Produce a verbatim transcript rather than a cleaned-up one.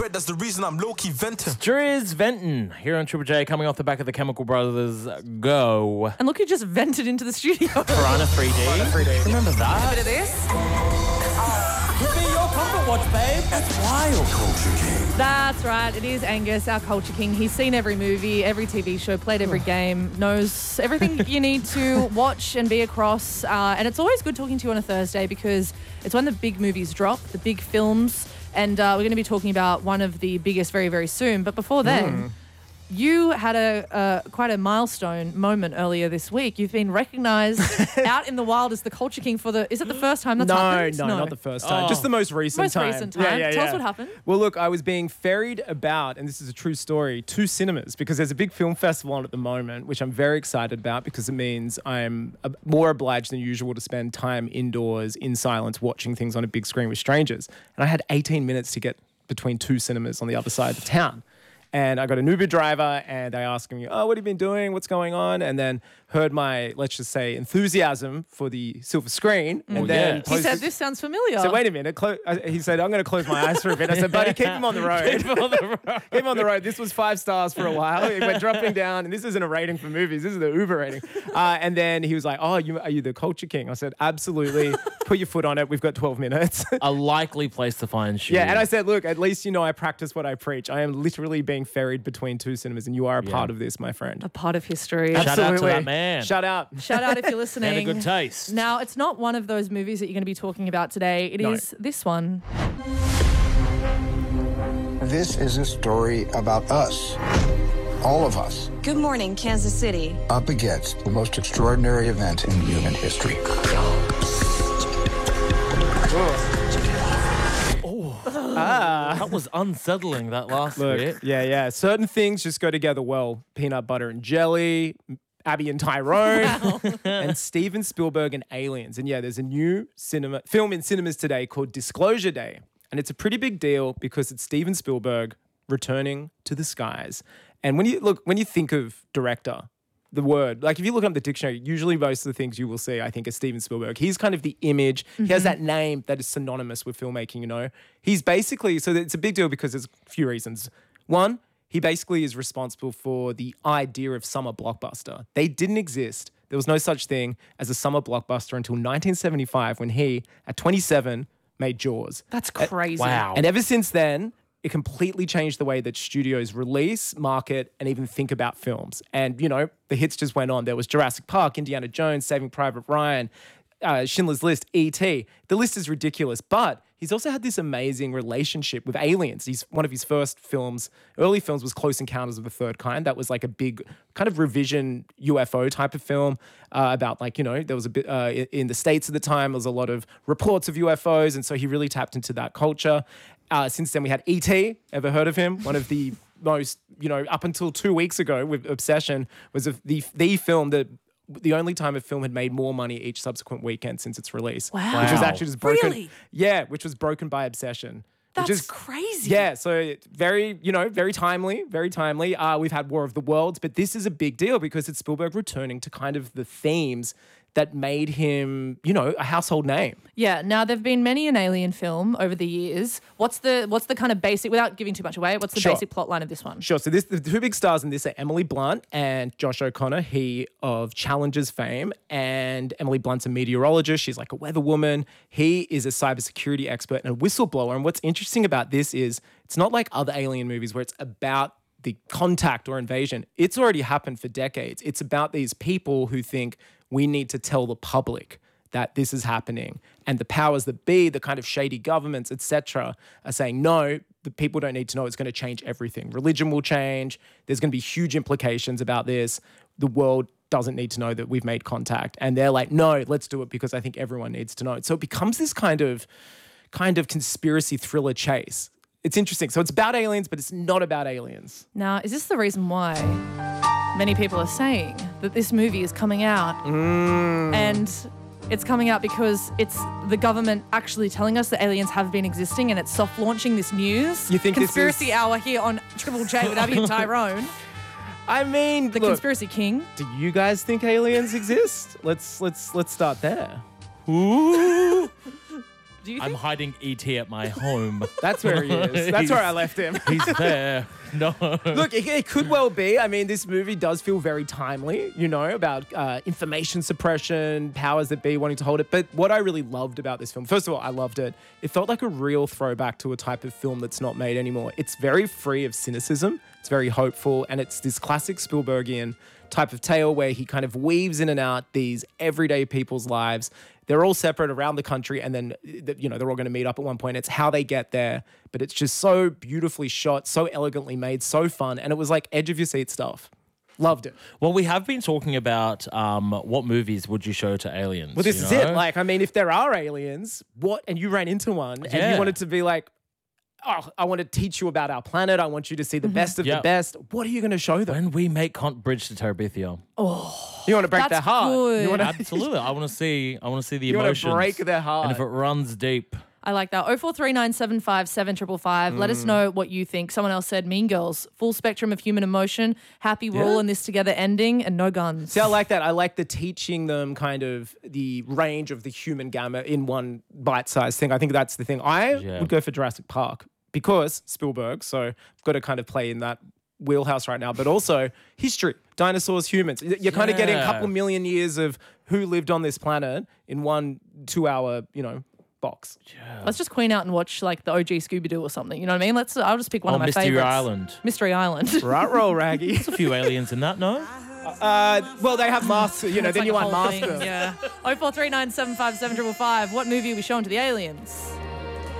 That's the reason I'm low-key venting. Driz Venton here on Triple J, coming off the back of the Chemical Brothers Go. And look who just vented into the studio. Piranha three D. Piranha three D. Remember that? A bit of this. Could be your comfort watch, babe. That's wild. Culture King. That's right. It is Angus, our culture king. He's seen every movie, every T V show, played every game, knows everything you need to watch and be across. Uh, and it's always good talking to you on a Thursday because it's when the big movies drop, the big films. And uh, we're going to be talking about one of the biggest very, very soon. But before then, mm. you had a uh, quite a milestone moment earlier this week. You've been recognised out in the wild as the Culture King for the... Is it the first time that's no, happened? No, no, not the first time. Oh. Just the most recent most time. Most recent time. Yeah, yeah, Tell yeah. us what happened. Well, look, I was being ferried about, and this is a true story, to cinemas because there's a big film festival on at the moment, which I'm very excited about because it means I'm more obliged than usual to spend time indoors in silence watching things on a big screen with strangers. And I had eighteen minutes to get between two cinemas on the other side of town. And I got an Uber driver and I asked him, oh, what have you been doing? What's going on? And then heard my, let's just say, enthusiasm for the silver screen. Mm. And then yes. He said, this sounds familiar. So wait a minute. Clo- he said, I'm going to close my eyes for a bit. I said, buddy, keep him on the road. Keep him on the road. Keep him on the road. This was five stars for a while. It went dropping down. And this isn't a rating for movies. This is the Uber rating. Uh, and then he was like, oh, you, are you the Culture King? I said, absolutely. Put your foot on it. We've got twelve minutes. A likely place to find shoes. Yeah, and I said, look, at least you know I practice what I preach. I am literally being ferried between two cinemas, and you are a Yeah. part of this, my friend. A part of history. Shout out to Absolutely. that man. Shout out. Shout out if you're listening. And a good taste. Now, it's not one of those movies that you're going to be talking about today. It No. is this one. This is a story about us. All of us. Good morning, Kansas City. Up against the most extraordinary event in human history. Ah. That was unsettling, that last Look, bit. yeah, yeah. Certain things just go together well. Peanut butter and jelly, Abby and Tyrone, and Steven Spielberg and Aliens. And yeah, there's a new cinema film in cinemas today called Disclosure Day. And it's a pretty big deal because it's Steven Spielberg returning to the skies. And when you look, when you think of director, the word, like if you look up the dictionary, usually most of the things you will see, I think, are Steven Spielberg. He's kind of the image. Mm-hmm. He has that name that is synonymous with filmmaking, you know. He's basically, so it's a big deal because there's a few reasons. One, he basically is responsible for the idea of summer blockbuster. They didn't exist. There was no such thing as a summer blockbuster until nineteen seventy-five when he, at twenty-seven, made Jaws. That's crazy. Wow. And ever since then, it completely changed the way that studios release, market, and even think about films. And, you know, the hits just went on. There was Jurassic Park, Indiana Jones, Saving Private Ryan, uh, Schindler's List, E T The list is ridiculous. But he's also had this amazing relationship with aliens. He's one of his first films, early films, was Close Encounters of the Third Kind. That was like a big kind of revision U F O type of film uh, about like, you know, there was a bit uh, in the States at the time, there was a lot of reports of U F Os. And so he really tapped into that culture. Uh, since then, we had E T Ever heard of him? One of the most, you know, up until two weeks ago with Obsession, was a, the the film that, the only time a film had made more money each subsequent weekend since its release. Wow. Which was actually just broken. Really? Yeah, which was broken by Obsession. That's which is, crazy. Yeah, so very, you know, very timely, very timely. Uh, we've had War of the Worlds, but this is a big deal because it's Spielberg returning to kind of the themes that made him, you know, a household name. Yeah. Now there've been many an Alien film over the years. What's the what's the kind of basic, without giving too much away? What's the Sure. basic plot line of this one? Sure. So this, the two big stars in this are Emily Blunt and Josh O'Connor, he of Challengers fame. And Emily Blunt's a meteorologist. She's like a weather woman. He is a cybersecurity expert and a whistleblower. And what's interesting about this is it's not like other Alien movies where it's about the contact or invasion. It's already happened for decades. It's about these people who think we need to tell the public that this is happening. And the powers that be, the kind of shady governments, et cetera, are saying, no, the people don't need to know. It's going to change everything. Religion will change. There's going to be huge implications about this. The world doesn't need to know that we've made contact. And they're like, no, let's do it because I think everyone needs to know it. So it becomes this kind of, kind of conspiracy thriller chase. It's interesting. So it's about aliens, but it's not about aliens. Now, is this the reason why many people are saying that this movie is coming out Mm. and it's coming out because it's the government actually telling us that aliens have been existing and it's soft launching this news? You think this Conspiracy is- Hour here on Triple J with Abby and Tyrone, I mean, the look, Conspiracy King. do you guys think aliens exist? Let's let's let's start there. Ooh. Do you I'm think? hiding E T at my home. That's where he is. That's where I left him. He's there. No. Look, it, it could well be. I mean, this movie does feel very timely, you know, about uh, information suppression, powers that be wanting to hold it. But what I really loved about this film, first of all, I loved it. It felt like a real throwback to a type of film that's not made anymore. It's very free of cynicism. It's very hopeful. And it's this classic Spielbergian type of tale where he kind of weaves in and out these everyday people's lives. They're all separate around the country, and then, you know, they're all going to meet up at one point. It's how they get there, but it's just so beautifully shot, so elegantly made, so fun, and it was like edge of your seat stuff. Loved it. Well, we have been talking about um, what movies would you show to aliens? Well, this you is know? it. Like, I mean, if there are aliens, what, and you ran into one, and Yeah. you wanted to be like, oh, I want to teach you about our planet. I want you to see the best of the Yep. best. What are you going to show them? When we make Con- Bridge to Terabithia. You want to break That's their heart. good. You want to Absolutely. I want to see I want to see the You wanna emotions. break their heart. And if it runs deep. I like that. oh four three nine seven five seven five five. Let Mm. us know what you think. Someone else said Mean Girls. Full spectrum of human emotion. Happy we're all in this together ending and no guns. See, I like that. I like the teaching them kind of the range of the human gamut in one bite-sized thing. I think that's the thing. I Yeah. would go for Jurassic Park because Spielberg, so I've got to kind of play in that wheelhouse right now, but also history, dinosaurs, humans. You're kind of getting a Yeah. couple million years of who lived on this planet in one two-hour, you know, box. Let's just queen out and watch like the O G Scooby Doo or something. You know what I mean? Let's. I'll just pick one Oh, of my Mystery favorites. Island. Mystery Island. Right, roll, Raggy. There's a few aliens in that, no? Uh, well, they have masks. You know, It's then like you a want whole masks. thing, Yeah. oh four three nine seven five seven five five. What movie are we showing to the aliens?